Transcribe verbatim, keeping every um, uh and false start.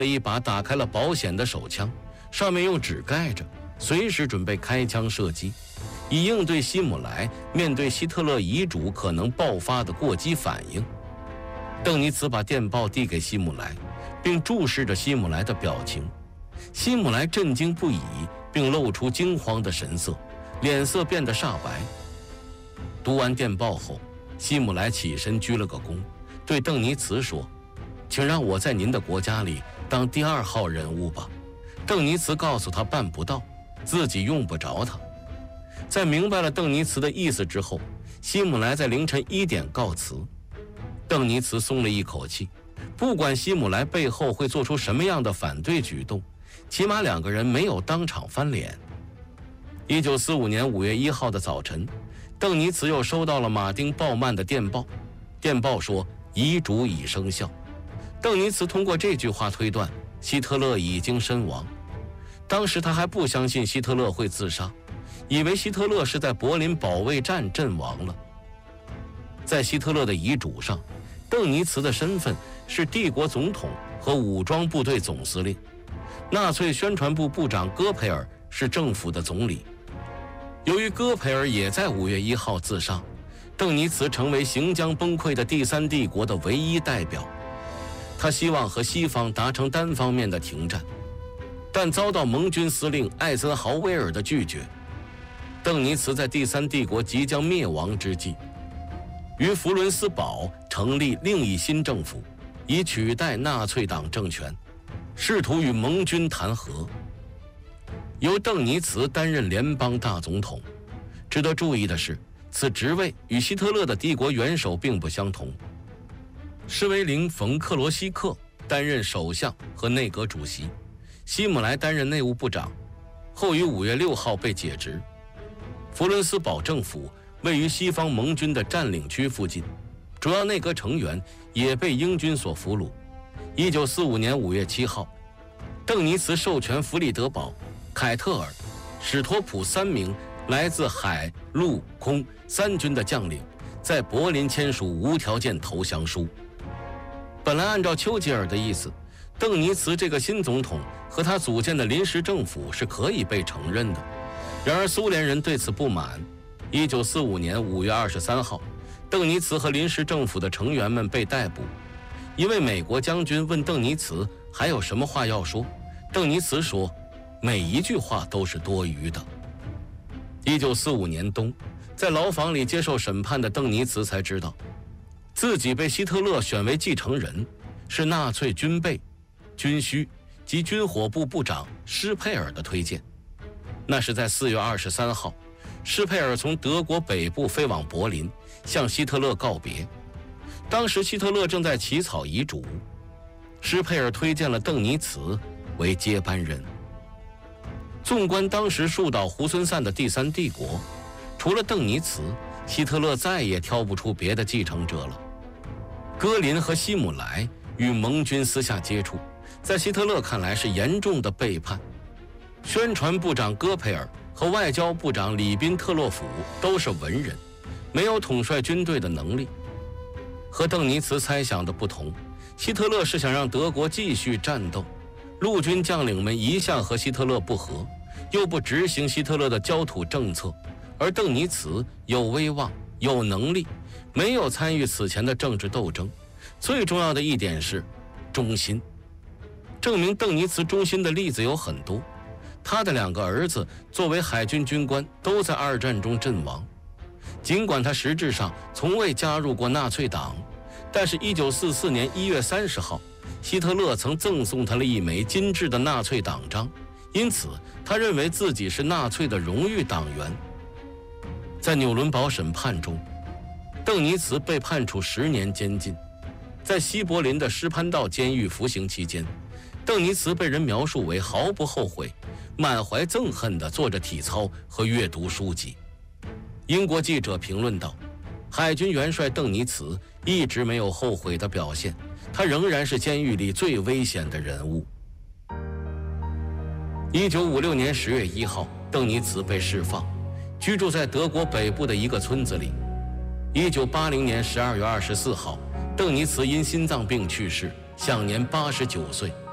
一把打开了保险的手枪，上面用纸盖着，随时准备开枪射击，以应对希姆莱面对希特勒遗嘱可能爆发的过激反应。邓尼茨把电报递给希姆莱，并注视着希姆莱的表情。希姆莱震惊不已，并露出惊慌的神色，脸色变得煞白。读完电报后，希姆莱起身鞠了个躬，对邓尼茨说：“请让我在您的国家里当第二号人物吧。”邓尼茨告诉他办不到，自己用不着他。在明白了邓尼茨的意思之后，希姆莱在凌晨一点告辞。邓尼茨松了一口气，不管希姆莱背后会做出什么样的反对举动，起码两个人没有当场翻脸。一九四五年五月一号的早晨，邓尼茨又收到了马丁·鲍曼的电报，电报说遗嘱已生效。邓尼茨通过这句话推断希特勒已经身亡。当时他还不相信希特勒会自杀，以为希特勒是在柏林保卫战阵亡了。在希特勒的遗嘱上，邓尼茨的身份是帝国总统和武装部队总司令，纳粹宣传部部长戈培尔是政府的总理。由于戈培尔也在五月一号自杀，邓尼茨成为行将崩溃的第三帝国的唯一代表。他希望和西方达成单方面的停战，但遭到盟军司令艾森豪威尔的拒绝。邓尼茨在第三帝国即将灭亡之际，于弗伦斯堡成立另一新政府，以取代纳粹党政权，试图与盟军谈和。由邓尼茨担任联邦大总统。值得注意的是，此职位与希特勒的帝国元首并不相同。施维林·冯·克罗西克担任首相和内阁主席，希姆莱担任内务部长，后于五月六号被解职。弗伦斯堡政府位于西方盟军的占领区附近，主要内阁成员也被英军所俘虏。一九四五年五月七号，邓尼茨授权弗里德堡、凯特尔、史托普三名来自海陆空三军的将领在柏林签署无条件投降书。本来按照丘吉尔的意思，邓尼茨这个新总统和他组建的临时政府是可以被承认的。然而苏联人对此不满。一九四五年五月二十三号，邓尼茨和临时政府的成员们被逮捕。一位美国将军问邓尼茨还有什么话要说，邓尼茨说每一句话都是多余的。一九四五年冬，在牢房里接受审判的邓尼茨才知道，自己被希特勒选为继承人是纳粹军备、军需及军火部部长施佩尔的推荐。那是在四月二十三号，施佩尔从德国北部飞往柏林，向希特勒告别。当时希特勒正在起草遗嘱，施佩尔推荐了邓尼茨为接班人。纵观当时树倒猢狲散的第三帝国，除了邓尼茨，希特勒再也挑不出别的继承者了。戈林和希姆莱与盟军私下接触，在希特勒看来是严重的背叛。宣传部长戈培尔和外交部长里宾特洛甫都是文人，没有统帅军队的能力。和邓尼茨猜想的不同，希特勒是想让德国继续战斗。陆军将领们一向和希特勒不和，又不执行希特勒的焦土政策，而邓尼茨有威望、有能力，没有参与此前的政治斗争。最重要的一点是忠心。证明邓尼茨忠心的例子有很多。他的两个儿子作为海军军官，都在二战中阵亡。尽管他实质上从未加入过纳粹党，但是一九四四年一月三十号，希特勒曾赠送他了一枚金质的纳粹党章，因此他认为自己是纳粹的荣誉党员。在纽伦堡审判中，邓尼茨被判处十年监禁。在西柏林的施潘道监狱服刑期间，邓尼茨被人描述为毫不后悔、满怀憎恨地做着体操和阅读书籍。英国记者评论道，海军元帅邓尼茨一直没有后悔的表现，他仍然是监狱里最危险的人物。一九五六年十月一号，邓尼茨被释放，居住在德国北部的一个村子里。一九八零年十二月二十四号，邓尼茨因心脏病去世，享年八十九岁。